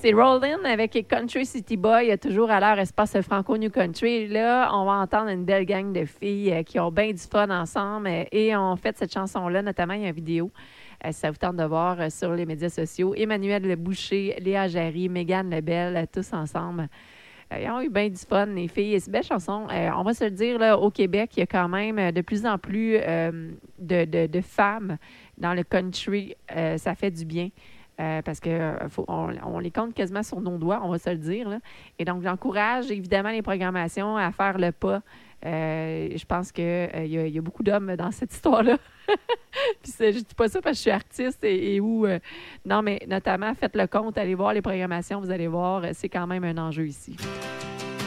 C'est Rollin avec Country City Boy, toujours à l'heure Espace Franco New Country. Là, on va entendre une belle gang de filles qui ont bien du fun ensemble et ont fait cette chanson-là, notamment il y a une vidéo. Si ça vous tente de voir sur les médias sociaux. Emmanuel Boucher, Léa Jarry, Mégane Lebel, tous ensemble. Ils ont eu bien du fun, les filles. C'est une belle chanson. On va se le dire, là, au Québec, il y a quand même de plus en plus de femmes dans le country. Ça fait du bien. Parce qu'on les compte quasiment sur nos doigts, on va se le dire. Là. Et donc, j'encourage évidemment les programmations à faire le pas. Je pense qu'il y a beaucoup d'hommes dans cette histoire-là. Puis je dis pas ça parce que je suis artiste non, mais notamment, faites le compte, allez voir les programmations, vous allez voir, c'est quand même un enjeu ici.